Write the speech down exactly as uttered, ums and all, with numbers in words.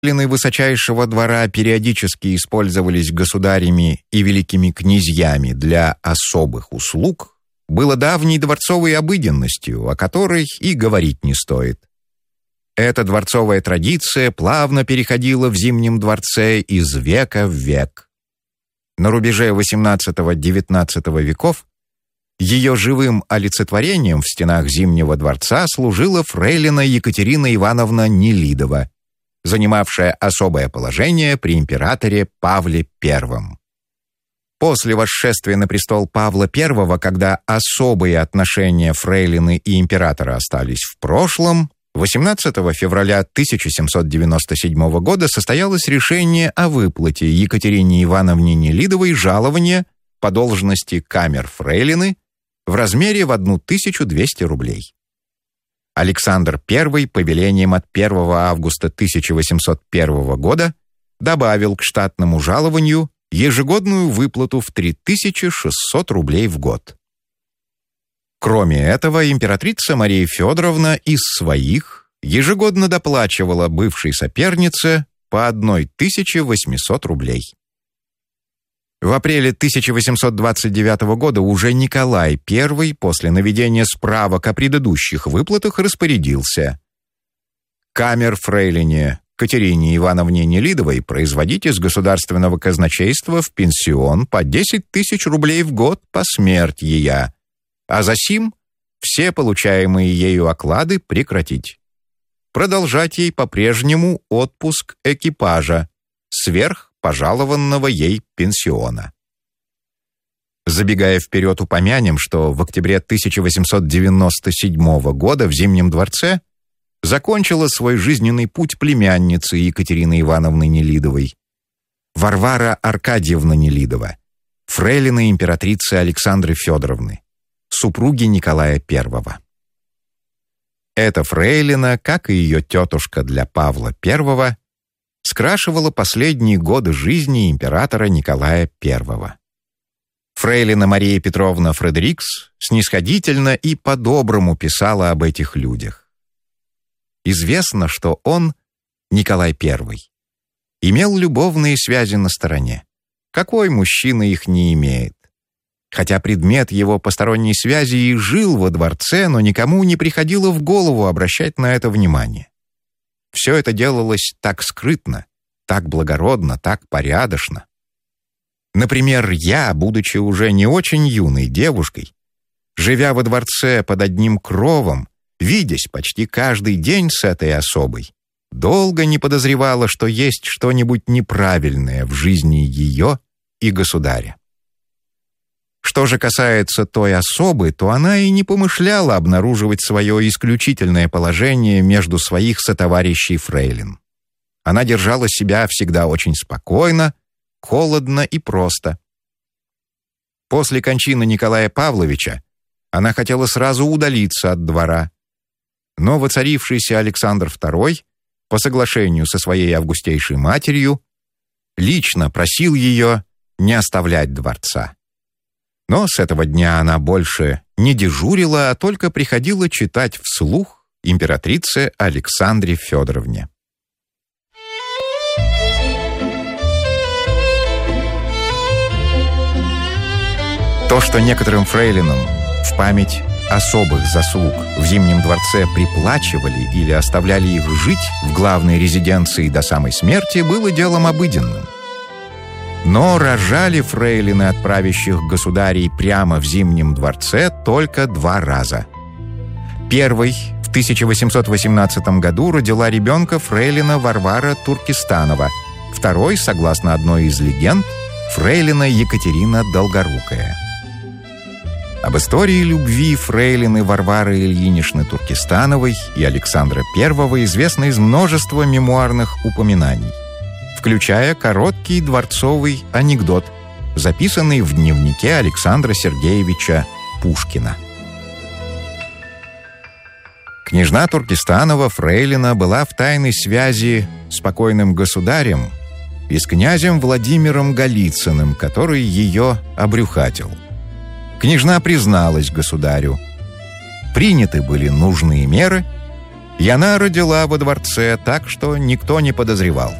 фрейлины высочайшего двора периодически использовались государями и великими князьями для особых услуг, было давней дворцовой обыденностью, о которой и говорить не стоит. Эта дворцовая традиция плавно переходила в Зимнем дворце из века в век. На рубеже восемнадцатого-девятнадцатого веков ее живым олицетворением в стенах Зимнего дворца служила фрейлина Екатерина Ивановна Нелидова, занимавшая особое положение при императоре Павле Первом. После восшествия на престол Павла Первого, когда особые отношения фрейлины и императора остались в прошлом, восемнадцатого февраля тысяча семьсот девяносто седьмого года состоялось решение о выплате Екатерине Ивановне Нелидовой жалования по должности камер-фрейлины в размере в тысячу двести рублей. Александр Первый повелением от первого августа тысяча восемьсот первого года добавил к штатному жалованию ежегодную выплату в три тысячи шестьсот рублей в год. Кроме этого, императрица Мария Федоровна из своих ежегодно доплачивала бывшей сопернице по тысяче восемьсот рублей. В апреле тысяча восемьсот двадцать девятого года уже Николай Первый после наведения справок о предыдущих выплатах распорядился: камер-фрейлине Катерине Ивановне Нелидовой производить из государственного казначейства в пенсион по десять тысяч рублей в год по смерти ея, а засим все получаемые ею оклады прекратить. Продолжать ей по-прежнему отпуск экипажа сверх пожалованного ей пенсиона. Забегая вперед, упомянем, что в октябре тысяча восемьсот девяносто седьмого года в Зимнем дворце закончила свой жизненный путь племянница Екатерины Ивановны Нелидовой, Варвара Аркадьевна Нелидова, фрейлина императрицы Александры Федоровны, супруги Николая Первого. Эта фрейлина, как и ее тетушка для Павла Первого, скрашивала последние годы жизни императора Николая Первого. Фрейлина Мария Петровна Фредерикс снисходительно и по-доброму писала об этих людях. Известно, что он, Николай Первый, имел любовные связи на стороне. Какой мужчина их не имеет? Хотя предмет его посторонней связи и жил во дворце, но никому не приходило в голову обращать на это внимание. Все это делалось так скрытно, так благородно, так порядочно. Например, я, будучи уже не очень юной девушкой, живя во дворце под одним кровом, видясь почти каждый день с этой особой, долго не подозревала, что есть что-нибудь неправильное в жизни ее и государя. Что же касается той особы, то она и не помышляла обнаруживать свое исключительное положение между своих сотоварищей фрейлин. Она держала себя всегда очень спокойно, холодно и просто. После кончины Николая Павловича она хотела сразу удалиться от двора, но воцарившийся Александр Второй, по соглашению со своей августейшей матерью, лично просил ее не оставлять дворца. Но с этого дня она больше не дежурила, а только приходила читать вслух императрице Александре Федоровне. То, что некоторым фрейлинам в память особых заслуг в Зимнем дворце приплачивали или оставляли их жить в главной резиденции до самой смерти, было делом обыденным. Но рожали фрейлины от правящих государей прямо в Зимнем дворце только два раза. Первый в тысяча восемьсот восемнадцатом году родила ребенка фрейлина Варвара Туркестанова, второй, согласно одной из легенд, фрейлина Екатерина Долгорукая. Об истории любви фрейлины Варвары Ильиничны Туркестановой и Александра Первого известно из множества мемуарных упоминаний, включая короткий дворцовый анекдот, записанный в дневнике Александра Сергеевича Пушкина. Княжна Туркестанова, фрейлина, была в тайной связи с покойным государем и с князем Владимиром Голицыным, который ее обрюхатил. Княжна призналась государю. Приняты были нужные меры, И она родила во дворце так, что никто не подозревал.